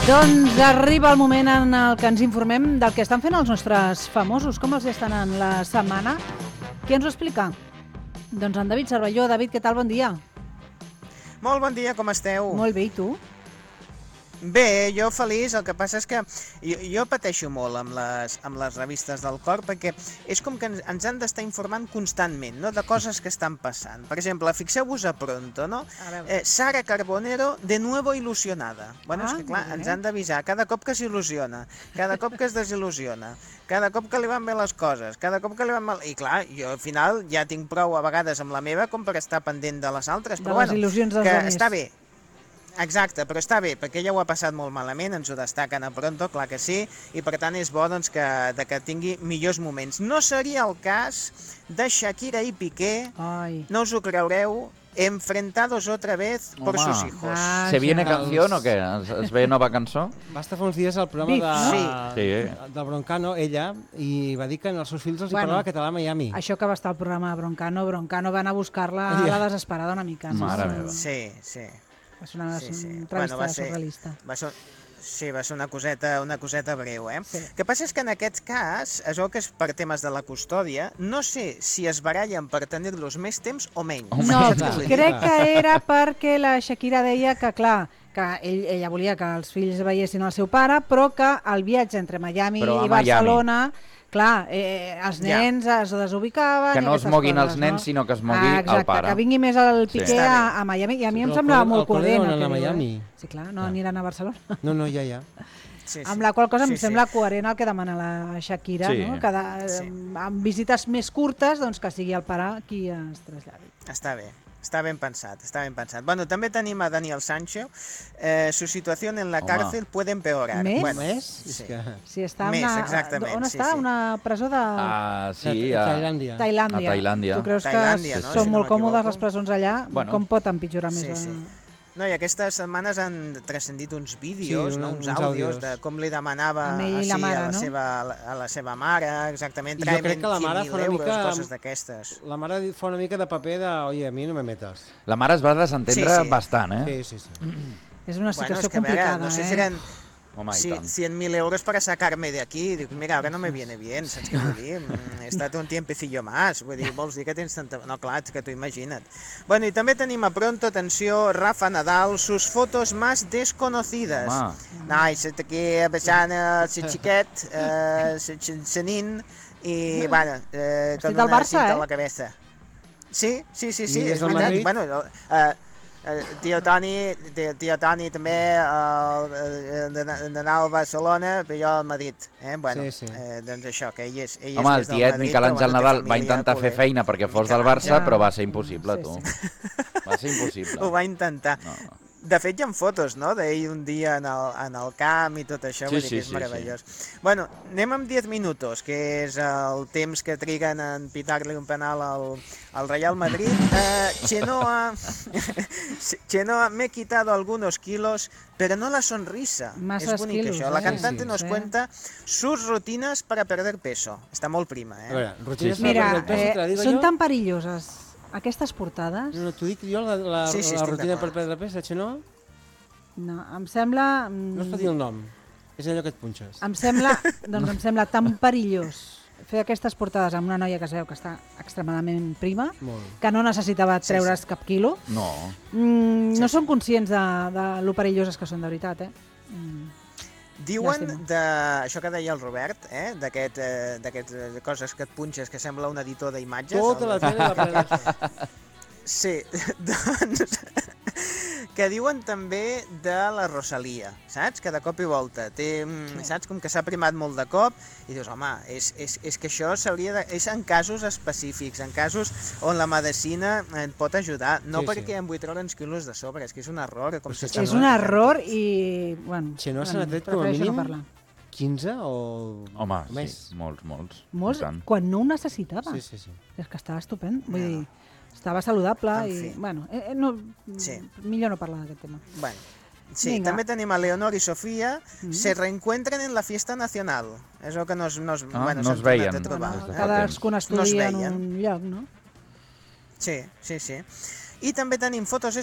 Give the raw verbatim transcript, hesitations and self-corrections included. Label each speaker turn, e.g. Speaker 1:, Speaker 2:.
Speaker 1: Doncs arriba el moment en el que ens informem del que estan fent els nostres famosos, com els estan en la setmana. Qui ens ho explica? Doncs en David Cervelló. David, què tal? Bon dia.
Speaker 2: Molt bon dia, com esteu?
Speaker 1: Molt bé, i tu?
Speaker 2: Bé, jo feliç, el que passa és que jo, jo pateixo molt amb les, amb les revistes del cor perquè és com que ens, ens han d'estar informant constantment, no?, de coses que estan passant. Per exemple, fixeu-vos a Pronto, no? Eh, Sara Carbonero de nuevo ilusionada. Bueno, ah, és que clar, ens han d'avisar cada cop que s'il·lusiona, cada cop que es desil·lusiona, cada cop que li van bé les coses, cada cop que li van mal... I clar, jo al final ja tinc prou a vegades amb la meva com per estar pendent de les altres, però
Speaker 1: de les
Speaker 2: bueno,
Speaker 1: il·lusions dels
Speaker 2: que
Speaker 1: altres.
Speaker 2: està bé. Exacte, però està bé, perquè ella ho ha passat molt malament, ens ho destaquen a Pronto, clar que sí, i per tant és bo doncs, que, de que tingui millors moments. No seria el cas de Shakira i Piqué,
Speaker 1: Ai.
Speaker 2: no us ho creureu, enfrentados otra vez Home. por sus hijos.
Speaker 1: Ah,
Speaker 3: ¿Se viene
Speaker 1: ja.
Speaker 3: canción o què? Es, es ve nova cançó?
Speaker 4: Va estar fa uns dies al programa
Speaker 1: Vic,
Speaker 4: de,
Speaker 2: no?
Speaker 3: Sí.
Speaker 4: de Broncano, ella, i va dir que als seus fills els
Speaker 1: Bueno,
Speaker 4: hi parlava català a Miami.
Speaker 1: Això que va estar al programa de Broncano, Broncano va anar a buscar-la a la desesperada una mica.
Speaker 3: Mare meva.
Speaker 2: Sí, sí.
Speaker 1: Va ser una,
Speaker 2: Sí, sí.
Speaker 1: una entrevista
Speaker 2: Bueno, va ser-
Speaker 1: surrealista.
Speaker 2: Va ser, sí, va ser una coseta, una coseta breu, eh?
Speaker 1: Sí.
Speaker 2: El que passa és que en aquest cas, es veu que és per temes de la custòdia, no sé si es barallen per tenir-los més temps o menys.
Speaker 3: Home,
Speaker 1: No,
Speaker 4: clar.
Speaker 1: crec que era perquè la Shakira deia que, clar, que ell, ella volia que els fills veiessin el seu pare, però que el viatge entre Miami
Speaker 3: Però a
Speaker 1: i Barcelona, clar, eh, els
Speaker 2: Ja.
Speaker 1: nens es desubicaven...
Speaker 3: Que
Speaker 1: i
Speaker 3: no es
Speaker 1: aquestes
Speaker 3: moguin
Speaker 1: coses,
Speaker 3: els nens,
Speaker 1: no?
Speaker 3: sinó que es mogui
Speaker 1: ah, exacte,
Speaker 3: el pare.
Speaker 1: que vingui més el
Speaker 3: Sí.
Speaker 1: Piqué
Speaker 2: Està
Speaker 1: a, a Miami, i a mi
Speaker 4: Sí,
Speaker 1: em
Speaker 4: però
Speaker 1: semblava
Speaker 4: el
Speaker 1: molt
Speaker 4: col·le
Speaker 1: coherent.
Speaker 4: no
Speaker 1: el que
Speaker 4: anar a
Speaker 1: diu, eh?
Speaker 4: Miami.
Speaker 1: Sí, clar, no
Speaker 4: Clar.
Speaker 1: aniran a Barcelona.
Speaker 4: No, no, ja, ja.
Speaker 2: Sí, sí.
Speaker 1: Amb la qual cosa
Speaker 2: Sí,
Speaker 1: em
Speaker 2: sí.
Speaker 1: sembla coherent el que demana la Shakira,
Speaker 3: Sí.
Speaker 1: no? Que de,
Speaker 2: Sí.
Speaker 1: amb visites més curtes, doncs que sigui el pare qui es traslladi.
Speaker 2: Està bé, està ben pensat, està ben pensat. Bueno, també tenim a Daniel Sancho. Eh, su situación en la
Speaker 3: Home.
Speaker 2: cárcel puede empeorar.
Speaker 1: Més?
Speaker 2: Bueno,
Speaker 4: Més?
Speaker 2: sí.
Speaker 4: És que...
Speaker 1: Si està
Speaker 2: Més,
Speaker 1: una,
Speaker 2: exactament,
Speaker 1: on
Speaker 2: sí,
Speaker 1: està?
Speaker 2: sí.
Speaker 1: Una presó de
Speaker 3: Ah, sí,
Speaker 4: a
Speaker 3: a...
Speaker 4: Tailàndia.
Speaker 1: Tailàndia.
Speaker 3: a Tailàndia.
Speaker 1: Tu creus
Speaker 2: Tailàndia,
Speaker 1: que
Speaker 2: no?
Speaker 1: són
Speaker 2: Si no
Speaker 1: molt còmodes
Speaker 2: m'equivoco.
Speaker 1: les presons allà?
Speaker 3: Bueno.
Speaker 1: Com pot empitjorar més?
Speaker 2: Sí,
Speaker 1: a-
Speaker 2: sí. No, i aquestes setmanes han transcendit uns vídeos,
Speaker 4: Sí,
Speaker 2: no?
Speaker 4: uns
Speaker 2: uns àudios,
Speaker 4: àudios.
Speaker 2: de com li demanava
Speaker 1: Amb ell i
Speaker 2: així,
Speaker 1: la mare,
Speaker 2: a, la
Speaker 1: no?
Speaker 2: seva, a la seva mare, exactament,
Speaker 4: I jo
Speaker 2: tráeme
Speaker 4: crec que la mare
Speaker 2: cien
Speaker 4: fa
Speaker 2: mil
Speaker 4: una
Speaker 2: euros,
Speaker 4: mica-
Speaker 2: coses d'aquestes.
Speaker 4: La mare fa una mica de paper de, oye, a mi no me metes.
Speaker 3: La mare es va desentendre
Speaker 2: Sí, sí.
Speaker 3: bastant, eh?
Speaker 4: Sí, sí, sí.
Speaker 1: És una
Speaker 2: Bueno,
Speaker 1: situació
Speaker 2: és que, a veure,
Speaker 1: complicada,
Speaker 2: no sé
Speaker 1: eh?
Speaker 2: si eren
Speaker 3: Home, i
Speaker 2: sí,
Speaker 3: tant.
Speaker 2: cien mil euros para sacarme de aquí. Dic, mira, ahora no me viene bien, saps què vull dir? Mm, He estat un tiempecillo más. Vull dir, vols dir que tens tanta... No, clar, és que tu imagina't. Bueno, i també tenim a Pronto, atenció, Rafa Nadal, sus fotos más desconocidas.
Speaker 3: Home.
Speaker 2: Ai, s'està aquí besant el seu xiquet, eh, el nin, i, bueno, eh,
Speaker 1: Vestit
Speaker 2: con
Speaker 1: del
Speaker 2: una
Speaker 1: Barça,
Speaker 2: cinta
Speaker 1: eh?
Speaker 2: a la cabeza. Sí, sí, sí, sí,
Speaker 4: I
Speaker 2: és
Speaker 4: des del
Speaker 2: veritat.
Speaker 4: Madrid?
Speaker 2: Bueno, eh, el tio Toni, tio, tio Toni també eh, de- d'anar al Barcelona, però jo al Madrid. Eh? Bueno,
Speaker 4: Sí, sí.
Speaker 2: Eh, doncs això, que ell és, ell
Speaker 3: Home,
Speaker 2: és
Speaker 3: el
Speaker 2: des del
Speaker 3: tiet
Speaker 2: Madrid,
Speaker 3: Miquel
Speaker 2: però,
Speaker 3: Àngel
Speaker 2: bueno, té
Speaker 3: Nadal va
Speaker 2: família,
Speaker 3: intentar fer
Speaker 2: culer.
Speaker 3: feina perquè fos del
Speaker 2: Miquel
Speaker 3: Barça,
Speaker 1: Àngel.
Speaker 3: però va ser impossible,
Speaker 1: Sí,
Speaker 3: tu.
Speaker 1: sí.
Speaker 3: Va ser impossible.
Speaker 2: Ho va intentar.
Speaker 3: No, no.
Speaker 2: De fet, hi ha fotos, no?, d'ell un dia en el, en el camp i tot això,
Speaker 3: Sí,
Speaker 2: vull dir
Speaker 3: sí,
Speaker 2: que és
Speaker 3: sí,
Speaker 2: meravellós. Bueno, anem amb diez minutos, que és el temps que triguen en pitar-li un penal al, al Real Madrid. Eh, Chenoa, Chenoa, me he quitado algunos kilos, pero no la sonrisa.
Speaker 1: Masses
Speaker 2: és bonic
Speaker 1: quilos,
Speaker 2: això. La
Speaker 1: eh?
Speaker 2: cantante
Speaker 1: Sí,
Speaker 2: nos
Speaker 1: sí.
Speaker 2: cuenta sus rutinas para perder peso. Està molt prima,
Speaker 4: A
Speaker 2: eh?
Speaker 4: veure, rutines
Speaker 3: Sí, sí.
Speaker 4: per
Speaker 1: Mira,
Speaker 4: perdre el peso, te la
Speaker 1: eh,
Speaker 4: digo
Speaker 1: són
Speaker 4: jo?
Speaker 1: tan perilloses aquestes portades.
Speaker 4: No, no, t'ho dic jo, la, la,
Speaker 2: Sí, sí,
Speaker 4: la
Speaker 2: estic
Speaker 4: rutina
Speaker 2: d'acord.
Speaker 4: per perdre pes de Xenoa?
Speaker 1: No, em sembla...
Speaker 4: No es pot dir el nom. És allò que et punxes.
Speaker 1: Em sembla, doncs em sembla tan perillós fer aquestes portades amb una noia que es veu que està extremadament prima,
Speaker 4: Molt.
Speaker 1: que no necessitava
Speaker 2: Sí,
Speaker 1: treure's cap quilo.
Speaker 3: No.
Speaker 1: Mm,
Speaker 2: Sí,
Speaker 1: no
Speaker 2: sí.
Speaker 1: són conscients de, de lo perilloses que són de veritat, eh? Mm.
Speaker 2: Diuen
Speaker 1: Llàstima.
Speaker 2: de això que deia el Robert, eh? d'aquest, eh, d'aquestes eh, coses que et punxes que sembla un editor d'imatges.
Speaker 4: Tota
Speaker 2: el-
Speaker 4: la tele la perdre.
Speaker 2: Sí, doncs que diuen també de la Rosalia, saps? Que de cop i volta té, sí. saps? Com que s'ha primat molt de cop i dius, home, és, és, és que això s'hauria de... És en casos específics, en casos on la medicina et pot ajudar, no
Speaker 4: Sí, sí.
Speaker 2: perquè em vull treure uns quilos de sobre, és que és un error. Com
Speaker 4: Però és que
Speaker 2: s'està
Speaker 1: És
Speaker 4: no,
Speaker 1: un
Speaker 2: plantejant
Speaker 1: error
Speaker 2: tot.
Speaker 1: i... Bueno,
Speaker 4: Xenoa se n'ha
Speaker 1: bueno,
Speaker 4: tret com a
Speaker 1: prefereixo
Speaker 4: mínim
Speaker 1: no parlar.
Speaker 4: quinze o...
Speaker 3: Home,
Speaker 4: més?
Speaker 3: sí, molts, molts.
Speaker 1: Molts,
Speaker 3: I tant.
Speaker 1: quan no ho necessitava.
Speaker 4: Sí, sí, sí.
Speaker 1: És que estava estupend. Vull
Speaker 2: No.
Speaker 1: dir, estava saludable
Speaker 2: En
Speaker 1: i...
Speaker 2: fi.
Speaker 1: Bueno, eh, eh, no,
Speaker 2: Sí.
Speaker 1: millor no parlar d'aquest tema.
Speaker 2: Bueno, sí,
Speaker 1: Vinga.
Speaker 2: també tenim a Leonor i Sofía,
Speaker 1: Mm.
Speaker 2: se reencuentren en la fiesta nacional. És el que no es, no es,
Speaker 3: Ah,
Speaker 2: bueno,
Speaker 3: no
Speaker 2: s'han
Speaker 3: es
Speaker 2: tornat
Speaker 3: veien.
Speaker 2: a trobar.
Speaker 3: des de fa
Speaker 1: Cadascun
Speaker 2: No es
Speaker 1: estudia en
Speaker 2: veien.
Speaker 1: un lloc, no?
Speaker 2: Sí, sí, sí. I també tenim fotos